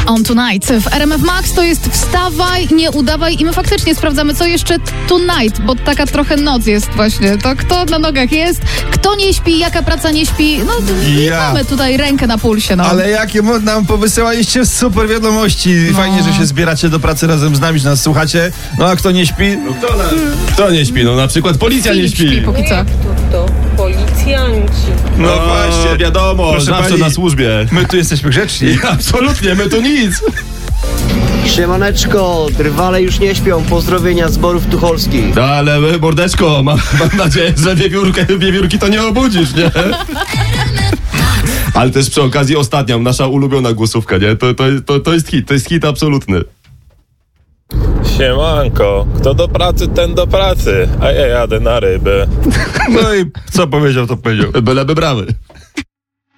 On Tonight. W RMF Max to jest wstawaj, nie udawaj i my faktycznie sprawdzamy, co jeszcze tonight, bo taka trochę noc jest właśnie. To kto na nogach jest, kto nie śpi, jaka praca nie śpi. No mamy tutaj rękę na pulsie. No. Ale jakie nam powysyłaliście super wiadomości. Fajnie, że się zbieracie do pracy razem z nami, że nas słuchacie. No a kto nie śpi? No Kto nie śpi? No na przykład policja nie śpi. Póki co. To policjanci. No właśnie. Wiadomo, Proszę zawsze pani, na służbie. My tu jesteśmy grzeczni. Absolutnie, my tu nic. Siemaneczko, drwale już nie śpią, pozdrowienia z Borów Tucholskich. Ale mordeczko, mam nadzieję, że wiewiórki to nie obudzisz, nie? Ale też przy okazji ostatnia, nasza ulubiona głosówka, nie? To jest hit absolutny. Siemanko, kto do pracy, ten do pracy, a ja jadę na ryby. No i co powiedział, to powiedział. Byleby brawy.